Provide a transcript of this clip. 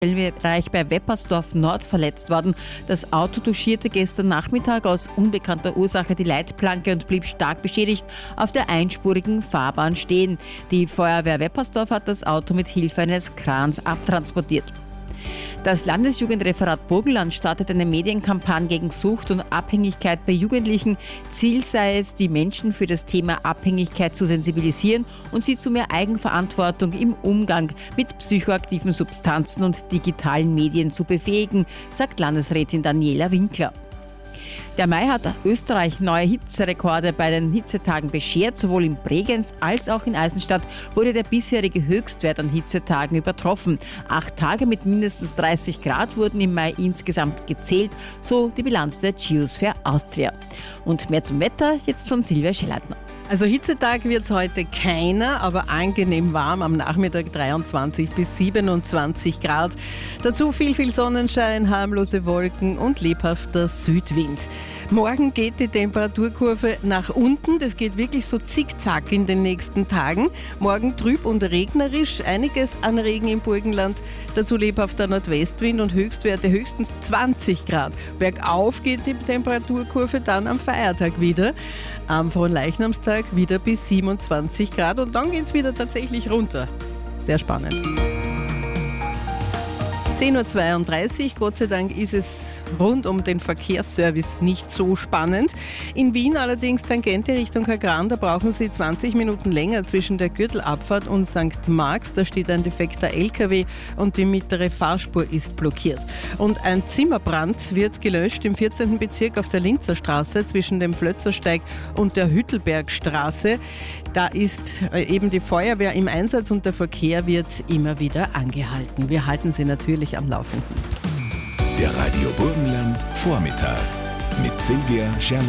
Bereich bei Weppersdorf Nord verletzt worden. Das Auto touchierte gestern Nachmittag aus unbekannter Ursache die Leitplanke und blieb stark beschädigt auf der einspurigen Fahrbahn stehen. Die Feuerwehr Weppersdorf hat das Auto mit Hilfe eines Krans abtransportiert. Das Landesjugendreferat Burgenland startet eine Medienkampagne gegen Sucht und Abhängigkeit bei Jugendlichen. Ziel sei es, die Menschen für das Thema Abhängigkeit zu sensibilisieren und sie zu mehr Eigenverantwortung im Umgang mit psychoaktiven Substanzen und digitalen Medien zu befähigen, sagt Landesrätin Daniela Winkler. Der Mai hat Österreich neue Hitzerekorde bei den Hitzetagen beschert. Sowohl in Bregenz als auch in Eisenstadt wurde der bisherige Höchstwert an Hitzetagen übertroffen. 8 Tage mit mindestens 30 Grad wurden im Mai insgesamt gezählt, so die Bilanz der Geosphere Austria. Und mehr zum Wetter jetzt von Silvia Schilleitner. Also Hitzetag wird es heute keiner, aber angenehm warm. Am Nachmittag 23 bis 27 Grad. Dazu viel Sonnenschein, harmlose Wolken und lebhafter Südwind. Morgen geht die Temperaturkurve nach unten. Das geht wirklich so zickzack in den nächsten Tagen. Morgen trüb und regnerisch, einiges an Regen im Burgenland. Dazu lebhafter Nordwestwind und Höchstwerte höchstens 20 Grad. Bergauf geht die Temperaturkurve dann am Feiertag wieder. Am Fronleichnamstag wieder bis 27 Grad und dann geht es wieder tatsächlich runter. Sehr spannend. 10.32 Uhr, Gott sei Dank ist es rund um den Verkehrsservice nicht so spannend. In Wien allerdings Tangente Richtung Kagran, da brauchen Sie 20 Minuten länger zwischen der Gürtelabfahrt und St. Marx. Da steht ein defekter LKW und die mittlere Fahrspur ist blockiert. Und ein Zimmerbrand wird gelöscht im 14. Bezirk auf der Linzer Straße zwischen dem Flötzersteig und der Hüttelbergstraße. Da ist eben die Feuerwehr im Einsatz und der Verkehr wird immer wieder angehalten. Wir halten Sie natürlich am Laufenden. Der Radio Burgenland Vormittag mit Silvia Scherlack.